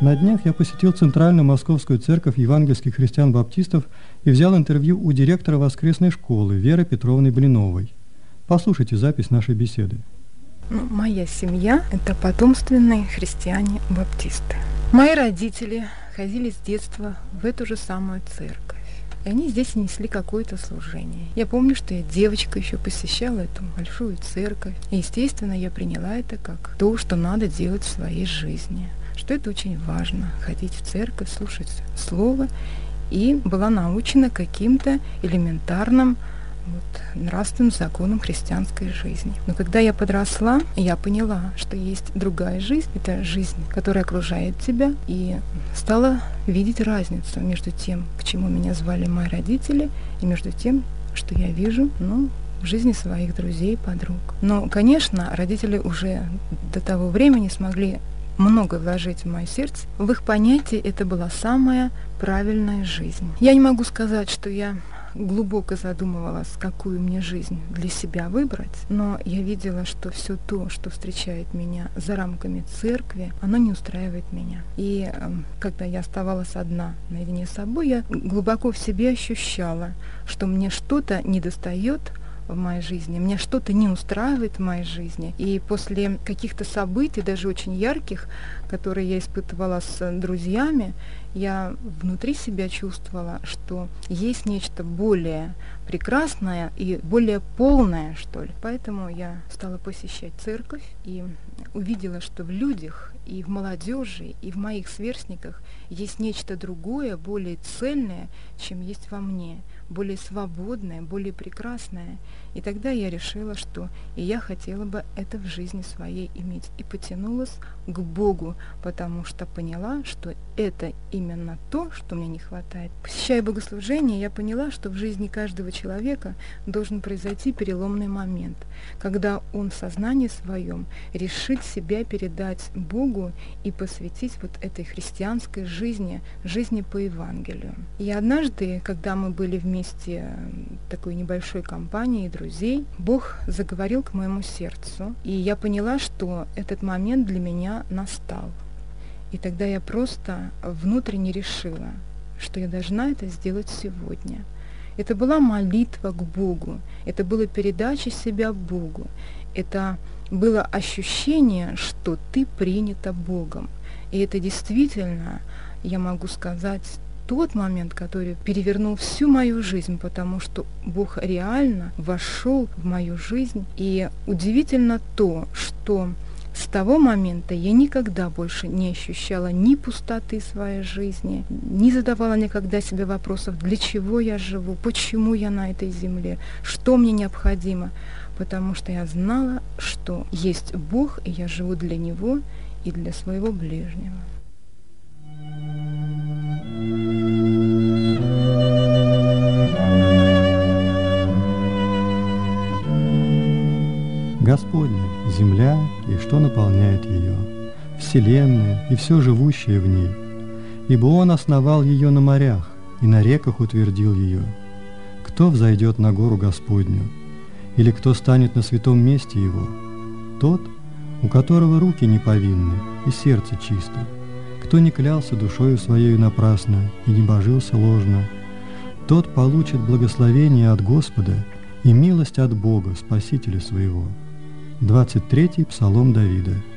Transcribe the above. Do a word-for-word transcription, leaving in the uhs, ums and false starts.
На днях я посетил Центральную Московскую церковь евангельских христиан-баптистов и взял интервью у директора воскресной школы Веры Петровны Блиновой. Послушайте запись нашей беседы. Ну, моя семья – это потомственные христиане-баптисты. Мои родители ходили с детства в эту же самую церковь. И они здесь несли какое-то служение. Я помню, что я девочка еще посещала эту большую церковь. И, естественно, я приняла это как то, что надо делать в своей жизни. Что это очень важно – ходить в церковь, слушать слово. И была научена каким-то элементарным вот, нравственным законам христианской жизни. Но когда я подросла, я поняла, что есть другая жизнь. Это жизнь, которая окружает тебя. И стала видеть разницу между тем, к чему меня звали мои родители, и между тем, что я вижу, ну, в жизни своих друзей и подруг. Но, конечно, родители уже до того времени смогли много вложить в мое сердце. В их понятии это была самая правильная жизнь. Я не могу сказать, что я глубоко задумывалась, какую мне жизнь для себя выбрать, но я видела, что все то, что встречает меня за рамками церкви, оно не устраивает меня. И э, когда я оставалась одна наедине с собой, я глубоко в себе ощущала, что мне что-то недостает в моей жизни, меня что-то не устраивает в моей жизни. И после каких-то событий, даже очень ярких, которые я испытывала с друзьями, я внутри себя чувствовала, что есть нечто более прекрасное и более полное, что ли. Поэтому я стала посещать церковь и увидела, что в людях и в молодежи, и в моих сверстниках есть нечто другое, более цельное, чем есть во мне, более свободное, более прекрасное. И тогда я решила, что и я хотела бы это в жизни своей иметь. И потянулась к Богу, потому что поняла, что это именно то, что мне не хватает. Посещая богослужение, я поняла, что в жизни каждого человека должен произойти переломный момент, когда он в сознании своем решит себя передать Богу и посвятить вот этой христианской жизни, жизни по Евангелию. И однажды, когда мы были вместе в такой небольшой компании друзей, Бог заговорил к моему сердцу, и я поняла, что этот момент для меня настал. И тогда я просто внутренне решила, что я должна это сделать сегодня. Это была молитва к Богу, это была передача себя Богу, это было ощущение, что ты принята Богом. И это действительно, я могу сказать, тот момент, который перевернул всю мою жизнь, потому что Бог реально вошел в мою жизнь. И удивительно то, что с того момента я никогда больше не ощущала ни пустоты в своей жизни, не задавала никогда себе вопросов, для чего я живу, почему я на этой земле, что мне необходимо, потому что я знала, что есть Бог, и я живу для Него и для своего ближнего. Господня, земля и что наполняет ее, вселенная и все живущее в ней. Ибо Он основал ее на морях и на реках утвердил ее. Кто взойдет на гору Господню? Или кто станет на святом месте Его? Тот, у которого руки не повинны и сердце чисто, кто не клялся душою своею напрасно и не божился ложно, тот получит благословение от Господа и милость от Бога, Спасителя своего. двадцать третий Псалом Давида.